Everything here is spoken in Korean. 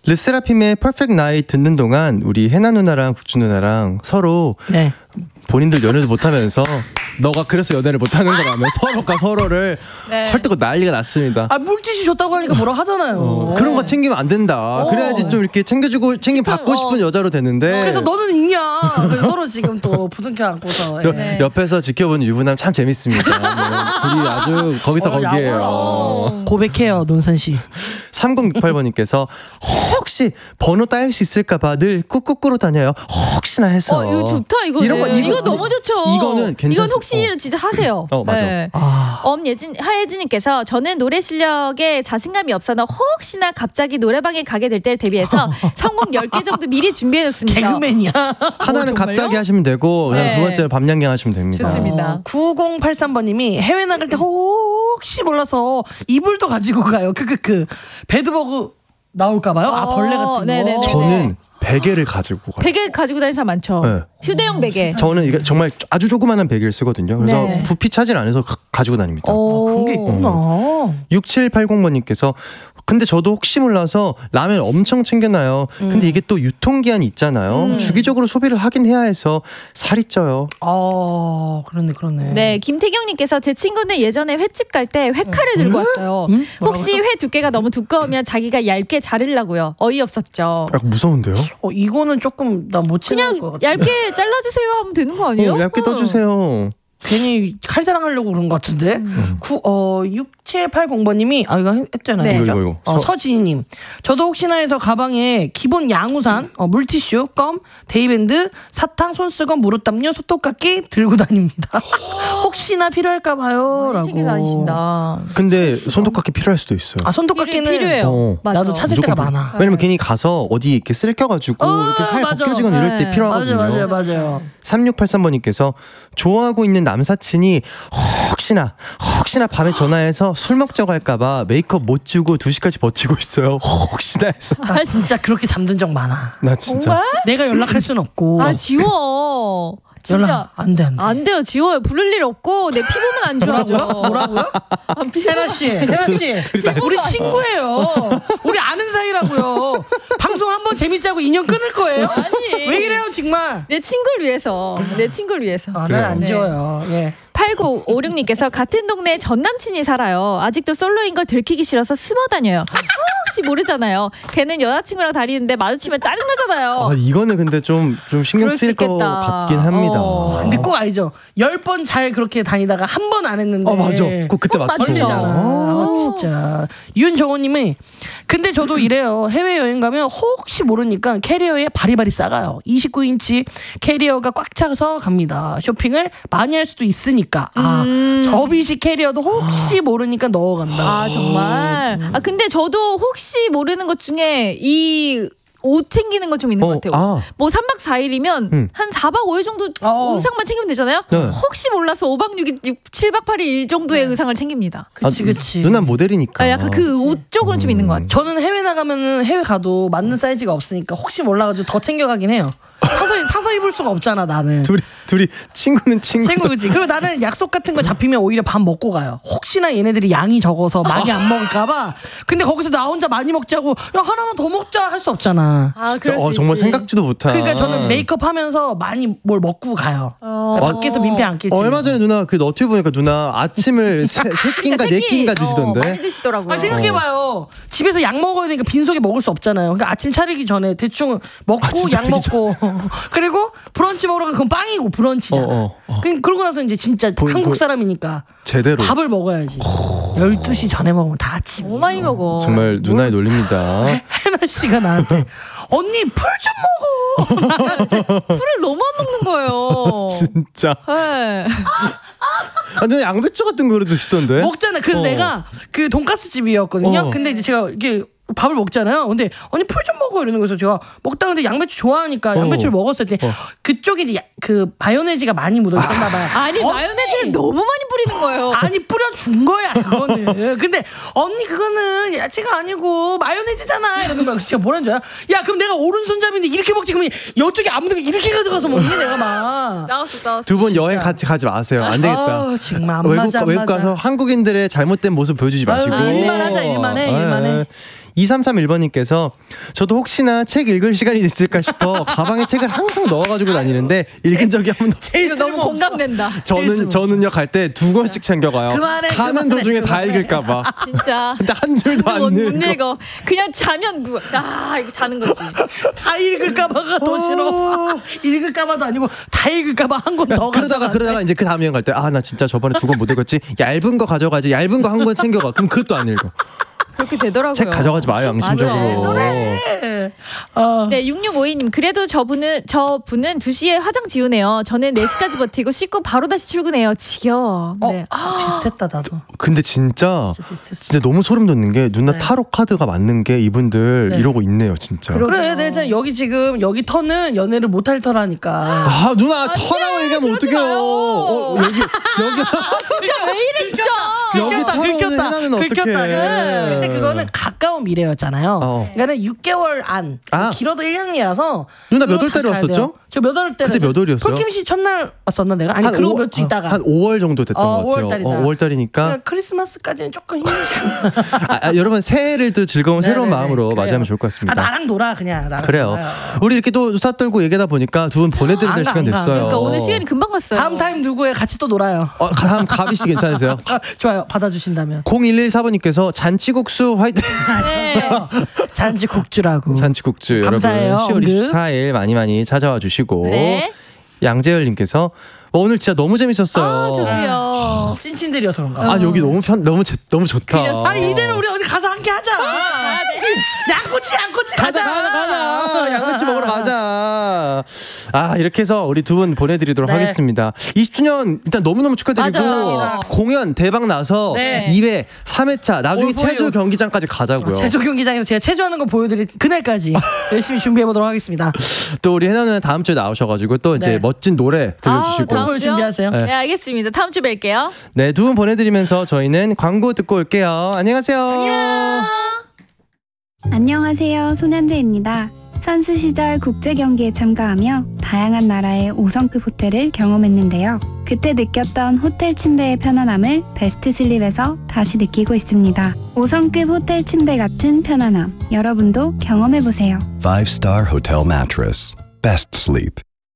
르세라핌의 퍼펙트 나잇 듣는 동안 우리 해나 누나랑 국주 누나랑 서로 네. 본인들 연애도 못하면서 너가 그래서 연애를 못하는 거라며 서로가 서로를 네. 헐뜯고 난리가 났습니다. 아 물티슈 줬다고 하니까 뭐라 하잖아요. 그런 거 챙기면 안 된다. 그래야지 좀 이렇게 챙겨주고 받고 싶은 여자로 되는데. 그래서 너는 있냐? 그래서 서로 지금 또 부둥켜 안고서. 네. 옆에서 지켜보는 유부남 참 재밌습니다. 둘이 아주 거기서 거기에요. 고백해요, 논선 씨. 3068번님께서 혹시 번호 따일 수 있을까봐 늘 꾹꾹꾸로 다녀요. 혹시나 해서. 이거 좋다 이거는. 이거 너무 좋죠. 이거는 괜찮습니다. 이건 혹시 진짜 하세요. 맞아. 네. 하예진님께서 저는 노래 실력에 자신감이 없어서 혹시나 갑자기 노래방에 가게 될 때를 대비해서 성공 10개 정도 미리 준비해놓습니다. 개그맨이야. 하나는 갑자기 하시면 되고 네. 두 번째는 밤양갱 하시면 됩니다. 좋습니다. 9083번님이 해외 나갈 때 혹시 몰라서 이불도 가지고 가요. 배드버그 나올까봐요? 벌레 같은 거. 네네네. 저는 베개를 가지고 가요. 베개 가지고 다니는 사람 많죠. 네. 휴대용 베개. 저는 이게 정말 아주 조그마한 베개를 쓰거든요. 그래서 네. 부피 차질 안 해서 가지고 다닙니다. 그런 게 있구나. 6780번님께서 근데 저도 혹시 몰라서 라면 엄청 챙겨놔요. 근데 이게 또 유통기한이 있잖아요. 주기적으로 소비를 하긴 해야 해서 살이 쪄요. 그렇네. 네, 김태경님께서 제 친구는 예전에 횟집 갈 때 회칼을 들고 왔어요. 혹시 회 두께가 너무 두꺼우면 자기가 얇게 자르려고요. 어이없었죠. 약간 무서운데요? 이거는 조금 나 못 챙길 것 같아. 얇게 잘라주세요 하면 되는 거 아니에요? 얇게 떠주세요. 괜히 칼자랑하려고 그런 것 같은데. 6780번님이 이거 했잖아요. 네. 이거. 서지희님, 저도 혹시나 해서 가방에 기본 양우산, 물티슈, 껌, 데이밴드, 사탕, 손수건, 무릎담요, 손톱깎이 들고 다닙니다. 혹시나 필요할까봐요. 많이 챙겨 다니신다. 근데 손톱깎이 필요할 수도 있어요. 손톱깎이는 필요해요. 맞아. 나도 찾을 때가 많아. 왜냐면 괜히 가서 어디 이렇게 쓸겨가지고 이렇게 살 맞아. 벗겨지거나 이럴 때 필요하거든요. 맞아요. 3683번님께서 좋아하고 있는 남사친이 혹시나 밤에 전화해서 술 먹자고 할까봐 메이크업 못 지우고 2시까지 버티고 있어요. 혹시나 해서. 나 진짜 그렇게 잠든 적 많아. 나 진짜. 정말? 내가 연락할 순 없고. 지워. 진짜 연락 안 돼. 안 돼요. 지워요. 부를 일 없고 내 피부는 안 좋아져. 뭐라고요? 혜나 씨, 우리 친구예요. 우리 아는 사이라고요. 방송 한번 재밌자고 인연 끊을 거예요? 아니. 왜 이래요 정말? 내 친구를 위해서. 난 안 지워요. 예. 8956님께서 같은 동네에 전 남친이 살아요. 아직도 솔로인 걸 들키기 싫어서 숨어 다녀요. 혹시 모르잖아요. 걔는 여자친구랑 다니는데 마주치면 짜증나잖아요. 이거는 근데 좀 신경 쓰일 것 같긴 합니다. 근데 꼭 알죠. 10번 잘 그렇게 다니다가 한 번 안 했는데. 맞아. 꼭 그때 맞죠. 맞잖아. 진짜. 윤정호님이 근데 저도 이래요. 해외여행 가면 혹시 모르니까 캐리어에 바리바리 싸가요. 29인치 캐리어가 꽉 차서 갑니다. 쇼핑을 많이 할 수도 있으니까. 접이식 캐리어도 혹시 모르니까 넣어간다. 정말. 근데 저도 혹시 모르는 것 중에 이 옷 챙기는 거 좀 있는 것 같아요. 뭐 3박 4일이면 한 4박 5일 정도 의상만 챙기면 되잖아요. 네. 혹시 몰라서 5박 6일, 7박 8일 정도의 의상을 챙깁니다. 그치. 누난 모델이니까. 약간 그 옷 쪽으로는 좀 있는 것 같아요. 저는 해외 나가면은 해외 가도 맞는 사이즈가 없으니까 혹시 몰라가지고 더 챙겨가긴 해요. 사서 입을 수가 없잖아 나는. 둘이 친구는 친구. 그치. 그리고 나는 약속 같은 거 잡히면 오히려 밥 먹고 가요. 혹시나 얘네들이 양이 적어서 많이 안 먹을까봐. 근데 거기서 나 혼자 많이 먹자고 야 하나만 더 먹자 할 수 없잖아. 진짜 정말 생각지도 못한. 그러니까 저는 메이크업 하면서 많이 뭘 먹고 가요. 밖에서 민폐 안 끼지. 얼마 전에 누나 그 너튜브 보니까 누나 아침을 세 끼인가 네 끼인가 드시던데. 많이 드시더라고요. 생각해봐요. 집에서 약 먹어야 되니까 빈속에 먹을 수 없잖아요. 그러니까 아침 차리기 전에 대충 먹고 약 먹고 그리고 브런치 먹으러 가면 그건 빵이고 브런치잖아. 그러고 나서 이제 진짜 한국 사람이니까 제대로 밥을 먹어야지. 12시 전에 먹으면 다 아침. 너무 많이 먹어. 정말 누나의 논리입니다. 혜나 씨가 나한테 언니 풀 좀 먹어. 풀을 너무 안 먹는 거예요. 진짜. 네. 누나 양배추 같은 거로 드시던데. 먹잖아. 그래서 내가 그 돈가스 집이었거든요. 근데 이제 제가 이게 밥을 먹잖아요. 근데 언니 풀 좀 먹어 이러는 거죠. 제가 먹다 근데 양배추 좋아하니까 양배추를 먹었을 때 그쪽에 이제 그 마요네즈가 많이 묻어있었나 봐요. 아니 마요네즈를 너무 많이 뿌리는 거예요. 아니 뿌려준 거야 그거는. 근데 언니 그거는 야채가 아니고 마요네즈잖아 이러는 거야. 제가 뭐라는 줄 알아? 야 그럼 내가 오른손잡이인데 이렇게 먹지 그러면 이쪽에 안 묻는 거 이렇게 가져가서 먹니 내가 막. 싸웠어. 두 분 여행 같이 가지 마세요. 안 되겠다. 정말 안 맞아. 외국 가서 한국인들의 잘못된 모습 보여주지 마시고. 일만 하자 일만 해. 2331번님께서 저도 혹시나 책 읽을 시간이 있을까 싶어 가방에 책을 항상 넣어가지고 다니는데 읽은 적이 한 번도 이거 너무 공감된다. 저는요 갈 때 2권씩 챙겨가요. 가는 도중에 다 읽을까봐. 진짜. 근데 한 줄도 안 못 읽어. 읽어. 그냥 자면 누워. 이거 자는 거지. 다 읽을까봐가 더 싫어. 읽을까봐도 아니고 다 읽을까봐 한 권 더 가져가. 그러다가 이제 그 다음 여행 갈 때 나 진짜 저번에 2권 못 읽었지. 얇은 거 가져가지. 얇은 거 한 권 챙겨가. 그럼 그것도 안 읽어. 그렇게 되더라고요. 책 가져가지 마요, 양심적으로. 네, 6652님. 그래도 저분은 2시에 화장 지우네요. 저는 4시까지 버티고 씻고 바로 다시 출근해요. 지겨워. 네. 비슷했다 나도. 근데 진짜 너무 소름 돋는 게 누나 타로 카드가 맞는 게 이분들 이러고 있네요, 진짜. 그래, 내가 여기 지금 여기 터는 연애를 못할 터라니까. 누나 터라고 얘기하면 어떡해요. 여기 진짜 왜 이래 진짜. 여기 터라고 해나는 어떡해. 근데 그거는 가까운 미래였잖아요. 그러니까는 6개월 안, 길어도 1년이라서. 누나 몇 월 달에 왔었죠? 저 몇 월 달에. 그때 몇 월이었어요? 폴킴씨 첫날 왔었나 내가? 아니 그리고 며칠 있다가 한 5월 정도 됐던 것 같아요. 5월 달이다. 5월 달이니까 크리스마스까지는 조금 힘들어. 여러분 새해를 또 즐거운 새로운 마음으로 맞이하면 좋을 것 같습니다. 나랑 놀아 그냥. 나랑 그래요. 놀아요. 우리 이렇게 또 수다 떨고 얘기하다 보니까 두 분 보내드려야 될 시간 됐어요. 그러니까 오늘 시간이 금방 갔어요. 다음 타임 누구에 같이 또 놀아요. 다음 가비 씨 괜찮으세요? 좋아요. 받아주신다면. 0114번님께서 잔치국수 화이팅. 잔치국주라고. 잔치국주 감사해요. 여러분 10월 24일 많이 찾아와 주시고. 네. 양재열님께서 오늘 진짜 너무 재밌었어요. 저도요. 찐친들이어서 그런가. 여기 너무 너무 좋다. 그렸어. 이대로 우리 어디 가서 함께 하자. 양꼬치 가자. 양꼬치 먹으러 가자. 이렇게 해서 우리 두 분 보내드리도록 하겠습니다. 20주년 일단 너무너무 축하드리고 맞아요. 공연 대박 나서 2회, 3회차 나중에 체조 경기장까지 가자고요. 체조 경기장에서 제가 체조하는 거 보여드릴 그날까지 열심히 준비해보도록 하겠습니다. 또 우리 해나는 다음 주에 나오셔가지고 또 이제 멋진 노래 들려주시고 다음 준비하세요. 네, 알겠습니다. 다음 주 뵐게요. 네, 두 분 보내드리면서 저희는 광고 듣고 올게요. 안녕하세요. 안녕하세요. 손현재입니다. 선수 시절 국제 경기에 참가하며 다양한 나라의 5성급 호텔을 경험했는데요. 그때 느꼈던 호텔 침대의 편안함을 베스트 슬립에서 다시 느끼고 있습니다. 5성급 호텔 침대 같은 편안함, 여러분도 경험해보세요. 5-star hotel mattress. Best sleep.